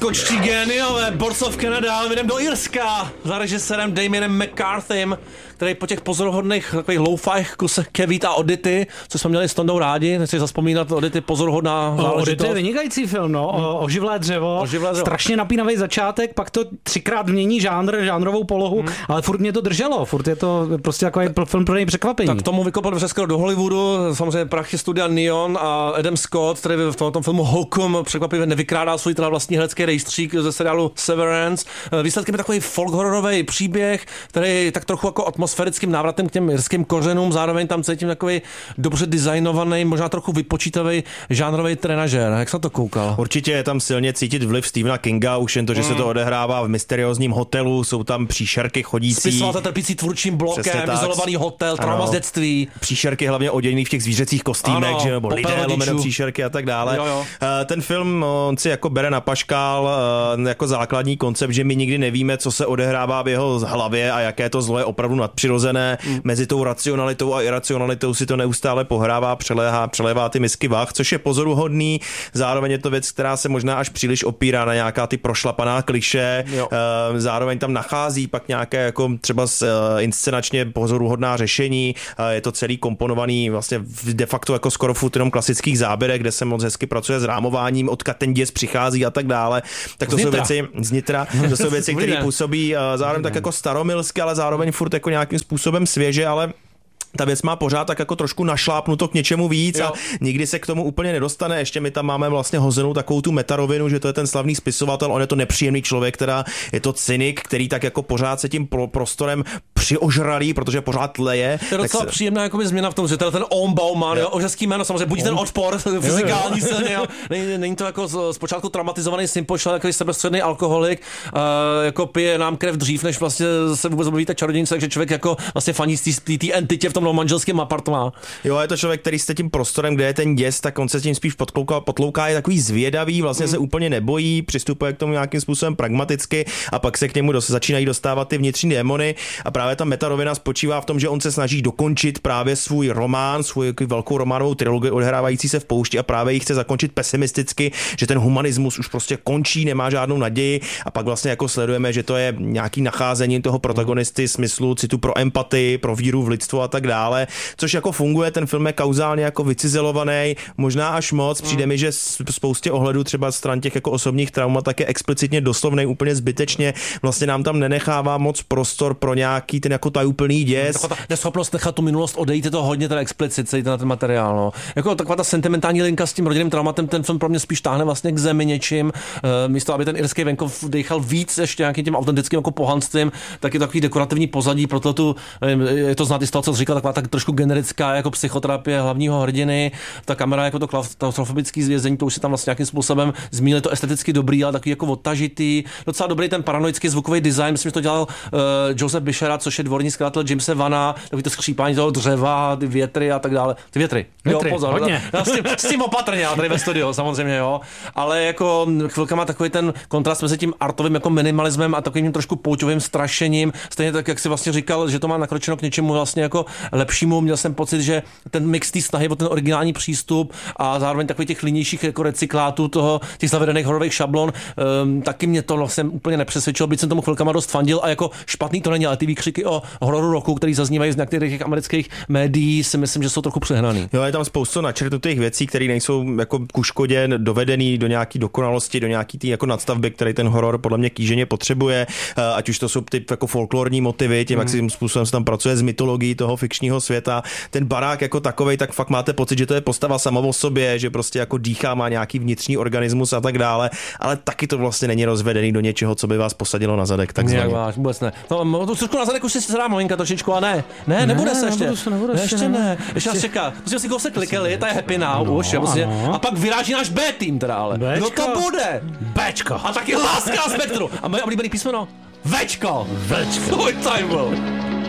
Skotští géniové, Boards of Canada, jdem do Irska za režisérem Damienem McCarthym, který po těch pozoruhodných takových low-fi kusech Kevít a Oddity, co jsme měli s Tondou rádi, nechci zaspomínat, Oddity pozoruhodná záležitost. Oddity je vynikající film, no, oživlé dřevo, strašně napínavý začátek, pak to 3krát mění žánrovou polohu, ale furt mě to drželo, furt je to prostě takový film pro něj překvapení. Tak tomu vykopal přeskoro do Hollywoodu, samozřejmě prachy studia Neon a Adam Scott, který v tom filmu Holcomb překvapivě nevykrádá svůj teda vlastní herecký rejstřík ze seriálu Severance. Výsledkem je takový folk hororový příběh, který tak trochu jako atmosférickým návratem k těm irským kořenům, zároveň tam cítím takový dobře designovaný, možná trochu vypočítavý žánrový trenažér. Jak se to koukal? Určitě je tam silně cítit vliv Stephena Kinga, už jen to, že se to odehrává v mysteriózním hotelu, jsou tam příšerky chodící. Spisovatel trpící tvůrčím blokem, izolovaný hotel, trauma z dětství. Příšerky hlavně oděněný v těch zvířecích kostýmech, že nebo lidé lomeno příšerky a tak dále. Jo. Ten film on si jako bere na paškál jako základní koncept, že my nikdy nevíme, co se odehrává v jeho hlavě a jaké to zlo je opravdu nadpřirozené. Mezi tou racionalitou a iracionalitou si to neustále pohrává, přelévá ty misky vah, což je pozoruhodný. Zároveň je to věc, která se možná až příliš opírá na nějaká ty prošlapaná klišé. Zároveň tam nachází pak nějaké jako třeba inscenačně pozoruhodná řešení. Je to celý komponovaný vlastně de facto jako skoro furt jenom klasických záběrech, kde se moc hezky pracuje s rámováním, odkud ten děs přichází a tak dále. Tak to jsou věci z nitra, to jsou věci, které působí zároveň tak jako staromilsky, ale zároveň furt jako nějakým způsobem svěže, ale ta věc má pořád tak jako trošku našlápnuto k něčemu víc a nikdy se k tomu úplně nedostane. Ještě my tam máme vlastně hozenou takovou tu metarovinu, že to je ten slavný spisovatel, on je to nepříjemný člověk, teda je to cynik, který tak jako pořád se tím prostorem přiožralý, protože pořád leje. To je docela příjemná jako změna v tom, že ten Bauman, ožeský jméno, samozřejmě budí ten odpor fyzikální silně, není to jako zpočátku traumatizovaný sympošel, jako sebestředný alkoholik, jako pije nám krev dřív, než vlastně se vůbec objeví ta čarodějnice, takže člověk jako vlastně faní té entitě v tom manželském apartmá. Jo, je to člověk, který se tím prostorem, kde je ten děs, tak on se tím spíš potlouká, je takový zvědavý, vlastně se úplně nebojí, přistupuje k tomu nějakým způsobem pragmaticky a pak se k němu začínají dostávat ty vnitřní démony a právě ta metarovina spočívá v tom, že on se snaží dokončit právě svůj román, svou velkou románovou trilogii odehrávající se v poušti a právě ji chce zakončit pesimisticky, že ten humanismus už prostě končí, nemá žádnou naději a pak vlastně jako sledujeme, že to je nějaký nacházení toho protagonisty, smyslu, citu pro empatii, pro víru v lidstvo a tak dále, což jako funguje, ten film je kauzálně jako vycizelovaný, možná až moc, přijde mi, že spoustě ohledů třeba stran těch jako osobních traumat tak je explicitně doslovnej, úplně zbytečně, vlastně nám tam nenechává moc prostor pro nějaký ten jako tajuplný děs. Taková ta neschopnost nechat tu minulost odejít, je to hodně teda explicit, celý ten materiál, no. Jako taková ta sentimentální linka s tím rodinným traumatem, ten film pro mě spíš táhne vlastně k zemi něčím, místo aby ten irský venkov dýchal víc ještě nějakým tím autentickým jako pohanstvím, tak je takový dekorativní pozadí, proto tu, je to znát i z toho, co říkal, taková tak trošku generická jako psychoterapie hlavního hrdiny, ta kamera jako to klaustrofobický zvězení, to už si tam vlastně nějakým způsobem zmínili, to esteticky dobrý, ale takový jako odtažitý, docela dobrý ten paranoický zvukový design, myslím, že to dělal Joseph Bichera, což je dvorní skladatel Jamese Vana, takový to skřípání toho dřeva, ty větry a tak dále. Ty větry. Jo, pozor. Hodně. S tím opatrně, tady ve studiu, samozřejmě, jo. Ale jako chvilkama takový ten kontrast mezi tím artovým jako minimalismem a takovým trošku pouťovým strašením, stejně tak, jak si vlastně říkal, že to má nakročeno k něčemu vlastně jako lepšímu. Měl jsem pocit, že ten mix té snahy o ten originální přístup a zároveň takových těch linějších jako recyklátů toho, těch zavedených hororových šablon, taky mě to vlastně úplně nepřesvědčilo, byť jsem tomu chvilkama dost fandil a jako špatný to není, ale ty výkřiky o hororu roku, který zaznívají z některých amerických médií, si myslím, že jsou trochu přehnaný. Jo, je tam spoustu načrtnutých věcí, které nejsou jako ku škodě dovedený do nějaký dokonalosti, do nějaký tý jako nadstavby, který ten horor podle mě kýženě potřebuje, ať už to jsou ty jako folklorní motivy, tím jak si tím způsobem se tam pracuje s mytologií toho fikčního světa. Ten barák jako takovej, tak fakt máte pocit, že to je postava sama o sobě, že prostě jako dýchá, má nějaký vnitřní organismus a tak dále, ale taky to vlastně není rozvedený do něčeho, co by vás posadilo na zadek, takzvaně. Jak máš, vůbec ne. No, to trošku na zadek už si dá malinka trošičku, a ne, nebude se ještě. Ještě ne. Ještě nás čeká. Musíme si kousek klikeli, ta je happy now už, a pak vyráží náš B tým teda, ale. Kdo to bude? Bčko. A taky láska na spektru. A moje oblíbený písmeno? Včko. Včko. Svůj time byl.